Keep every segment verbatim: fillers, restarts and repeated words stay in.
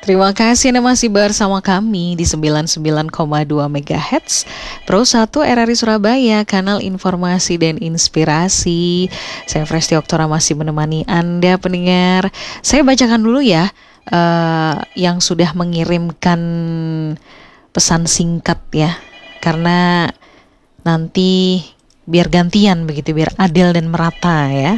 Terima kasih Anda masih bersama kami di sembilan puluh sembilan koma dua megahertz Pro satu R R I Surabaya, kanal informasi dan inspirasi. Saya Fresti Oktora masih menemani Anda pendengar. Saya bacakan dulu ya uh, yang sudah mengirimkan pesan singkat ya, karena nanti biar gantian begitu, biar adil dan merata ya.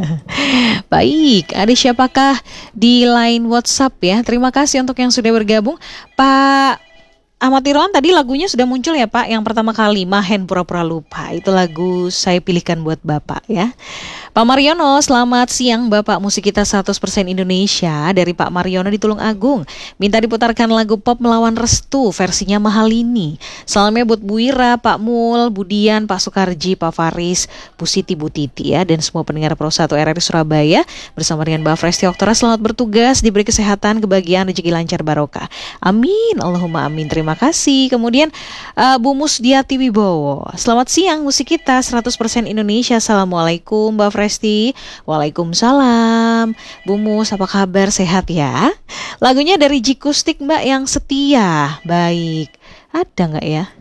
Baik, ada siapakah di line WhatsApp ya? Terima kasih untuk yang sudah bergabung. Pak Ahmad Irwan, tadi lagunya sudah muncul ya Pak, yang pertama kali Mahen Pura-Pura Lupa. Itu lagu saya pilihkan buat Bapak ya. Pak Mariono, selamat siang Bapak, musik kita seratus persen Indonesia. Dari Pak Mariono di Tulung Agung, minta diputarkan lagu Pop Melawan Restu, versinya Mahalini. Salamnya buat Bu Ira, Pak Mul, Budian, Pak Sukarji, Pak Faris, Bu Siti, Bu Titi ya, dan semua pendengar Pro satu R R I Surabaya. Bersama dengan Mbak Fresti Oktora, selamat bertugas, diberi kesehatan, kebahagiaan, rezeki lancar, barokah. Amin, Allahumma amin. Terima kasih. Kemudian uh, Bu Musdiati Wibowo, selamat siang, musik kita seratus persen Indonesia. Assalamualaikum Mbak Fresti. Waalaikumsalam. Bu Mus, apa kabar? Sehat ya? Lagunya dari Jikustik Mbak yang setia. Baik. Ada nggak ya?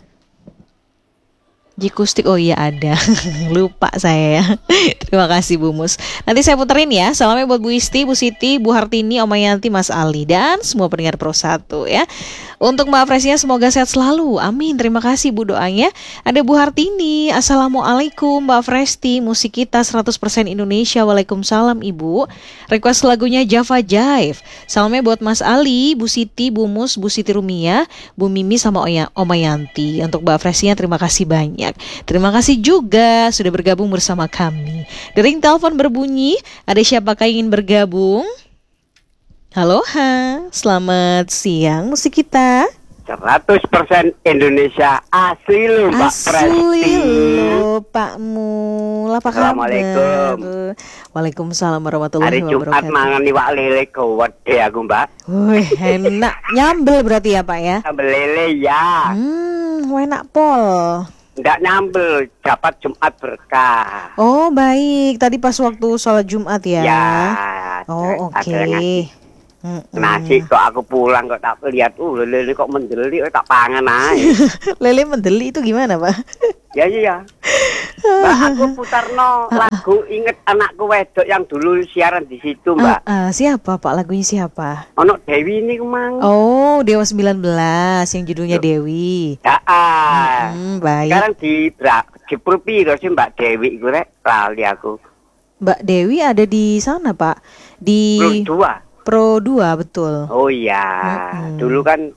Jikustik, oh iya ada. Lupa saya ya. Terima kasih Bu Mus. Nanti saya puterin ya. Salamnya buat Bu Isti, Bu Siti, Bu Hartini, Om Yanti, Mas Ali, dan semua pendengar Pro satu ya. Untuk Mbak Fresinya semoga sehat selalu. Amin. Terima kasih Bu doanya. Ada Bu Hartini. Assalamualaikum Mbak Fresti, musik kita seratus persen Indonesia. Waalaikumsalam Ibu. Request lagunya Java Jive. Salamnya buat Mas Ali, Bu Siti, Bu Mus, Bu Siti Rumia, Bu Mimi, sama Om Yanti. Untuk Mbak Fresinya terima kasih banyak. Terima kasih juga sudah bergabung bersama kami. Dering telepon berbunyi. Ada siapakah ingin bergabung? Halo, ha. Selamat siang musik kita seratus persen Indonesia asli loh Mbak Presti. Asli loh Pak Mul. Apa kabar? Assalamualaikum. Waalaikumsalam warahmatullahi wabarakatuh. Hari Jumat mangan iwak lele gede aku Mbak. Wih, enak. Nyambel berarti ya Pak ya? Nyambel lele ya. Hmm, enak pol. Enggak nyambel, dapat Jumat berkah. Oh baik, tadi pas waktu sholat Jumat ya? Ya. Oh oke. Okay. Nasi kok aku pulang kok tak lihat, uh lele kok mendeli, tak pangan aja. Lele mendeli itu gimana Pak? Ya iya ya. Mbak, aku putarno lagu inget anakku wedok yang dulu siaran di situ Mbak. Uh, uh, siapa Pak, lagunya siapa? Ono Dewi ini kemang. Oh Dewa sembilan belas yang judulnya Dewi. Ya ah. Hmm, baik. Sekarang di di Purpiro sih Mbak Dewi gue rek lali aku. Mbak Dewi ada di sana Pak, di Pro dua. Pro dua betul. Oh iya, hmm. Dulu kan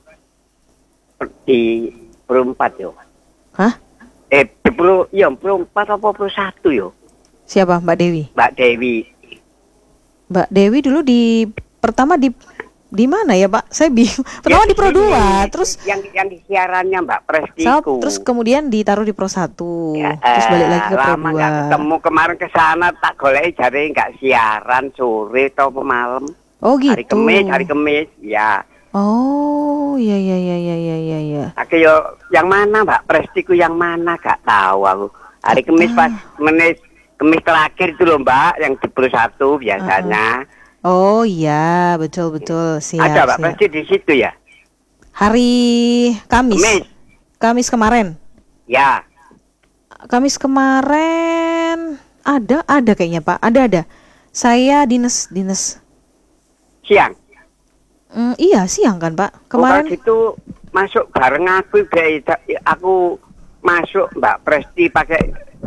di Pro empat yo. Hah? Eh Pro, ya Pro empat apa Pro satu yo? Siapa Mbak Dewi? Mbak Dewi. Mbak Dewi dulu di pertama di di mana ya Pak? Saya bingung. Pertama ya, di Pro dua, terus yang yang di siarannya Mbak Prestiku. Terus kemudian ditaruh di Pro satu. Ya, terus balik lagi ke Pro dua. Gak ketemu, kemarin ke sana tak goleki jare enggak siaran sore atau malam. Oh gitu. Hari Kamis, hari Kamis, ya. Oh, iya iya iya iya iya iya ya. Oke yo, yang mana Mbak Prestiku yang mana gak tahu aku. Hari Kamis uh. pas menis Kamis terakhir itu loh Mbak, yang di Pro satu biasanya. Uh-uh. Oh iya, betul betul. Siap. Ada Mbak siap. Presti di situ ya? Hari Kamis. Kamis. Kamis kemarin. Ya. Kamis kemarin ada ada kayaknya Pak, ada ada. Saya dinas dinas. Siang. Mm, iya siang kan Pak. Kemarin oh, itu masuk bareng aku, aku masuk Mbak Presti pakai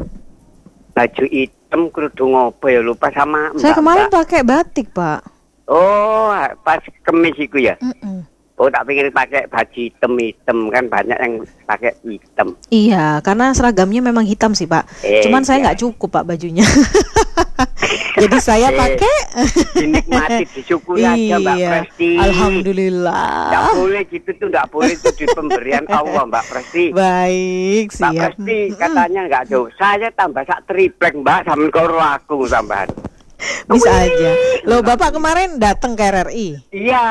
baju hitam kerudung apa ya lupa sama Mbak. Saya kemarin Mbak. pakai batik Pak. Oh pas Kamis itu ya. Mm-mm. Oh tak pikir pakai baju hitam-hitam, kan banyak yang pakai hitam. Iya, karena seragamnya memang hitam sih Pak. Eh, Cuman saya nggak iya. cukup Pak bajunya. Jadi saya eh, pakai. Dinikmati, disyukuri aja Mbak Presti. Alhamdulillah. Nggak boleh gitu tuh, nggak boleh itu di pemberian Allah Mbak Presti. Baik, siap. Mbak Presti katanya nggak jauh. Saya tambah sak triplek Mbak, sama koro aku tambahan. Bisa Wih. aja. Loh Bapak kemarin datang ke R R I? Iya.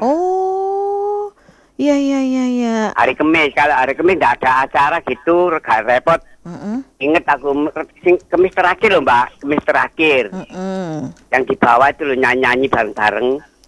Oh, iya iya iya iya. Hari Kamis, kalau hari Kamis nggak ada acara gitu, gak repot. Uh-uh. Ingat aku Kamis terakhir loh Mbak, Kamis terakhir. Uh-uh. Yang di bawah itu loh nyanyi-nyanyi bareng-bareng.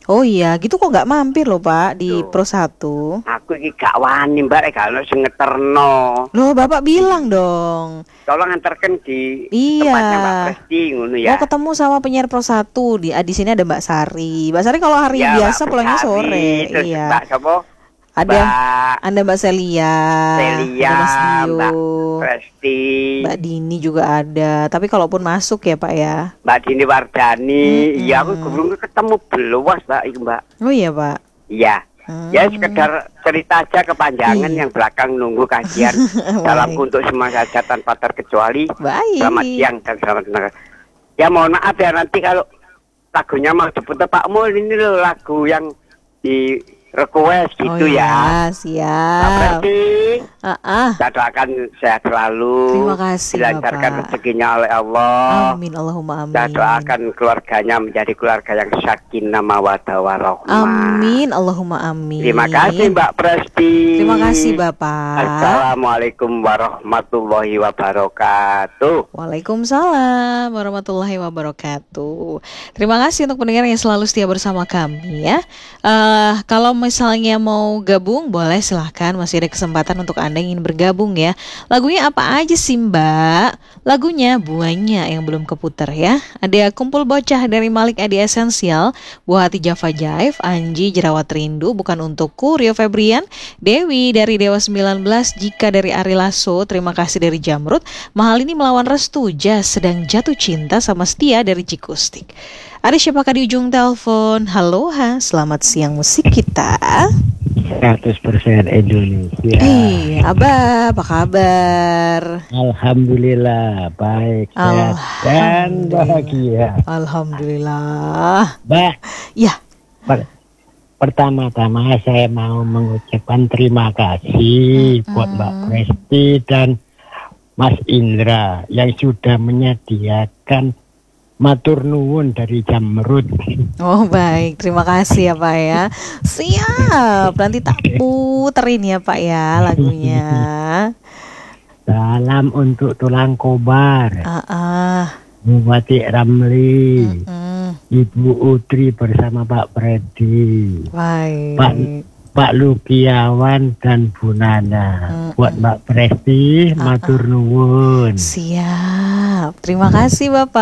Oh iya, gitu kok nggak mampir loh Pak di Tuh. Pro satu. Aku iki gak wani Mbak, rek gak ono sing ngeterno. Loh Bapak bilang dong. Tolong antarkan di Iya. tempatnya Mbak Presti ngono ya. Mau ketemu sama penyiar Pro satu di ah, di sini ada Mbak Sari. Mbak Sari kalau hari Ya, biasa Mbak pulangnya Sari, sore. terus Iya. Mbak Sopo? Ada Mbak Anda Mbak Celia, Celia, ada Mas Dio, Mbak Presti, Mbak Dini juga ada. Tapi kalaupun masuk ya Pak ya. Mbak Dini Wardani. Mm-mm. Iya, aku belum ketemu beluas Mbak itu Mbak. Oh iya Pak. Iya. Hmm. Ya sekedar cerita aja kepanjangan Iya. yang belakang nunggu kajian. Salam Baik. untuk semua saja tanpa terkecuali. Baik. Selamat siang dan selamat mendengar. Ya mohon maaf ya nanti kalau lagunya mau diputar Pak Mul, ini loh lagu yang di request gitu oh, ya. iya, Mbak siap. Presti, Ah, ah. saya doakan sehat selalu. Terima kasih, Dilancarkan Bapak. rezekinya oleh Allah. Amin Allahumma amin. Saya doakan keluarganya menjadi keluarga yang sakinah mawaddah warahmah. Amin Allahumma amin. Terima kasih Mbak Presti. Terima kasih Bapak. Assalamualaikum warahmatullahi wabarakatuh. Waalaikumsalam warahmatullahi wabarakatuh. Terima kasih untuk pendengar yang selalu setia bersama kami ya. Eh, kalau misalnya mau gabung boleh silahkan, masih ada kesempatan untuk Anda yang ingin bergabung ya. Lagunya apa aja sih Mbak? Lagunya banyak yang belum keputar ya. Ada Kumpul Bocah dari Malik Adi Esensial, Buah Hati Java Jive, Anji Jerawat Rindu, Bukan Untukku, Rio Febrian, Dewi dari Dewa sembilan belas, Jika dari Ari Lasso, Terima Kasih dari Jamrud, Mahal Ini Melawan Restu, Jas Sedang Jatuh Cinta, sama Setia dari Cikustik. Ada siapakah di ujung telepon? Halo, ha, selamat siang musik kita. seratus persen Indonesia. Eh, Abah, apa kabar? Alhamdulillah baik, sehat dan bahagia. Alhamdulillah. Mbak, Ya, per- pertama-tama saya mau mengucapkan terima kasih buat Mbak Presti dan Mas Indra yang sudah menyediakan matur nuwun dari Jamrud. oh baik, terima kasih ya Pak ya. Siap, nanti tak puterin ya Pak ya lagunya. Salam untuk Tulang Kobar, Ah, ah. Bupati Ramli, Mm, Ibu Utri bersama Pak Predi, baik. Pak Pak Lukiawan dan Bu Nana. Mm-mm. Buat Mbak Presti, matur nuwun. Siap, terima kasih Bapak.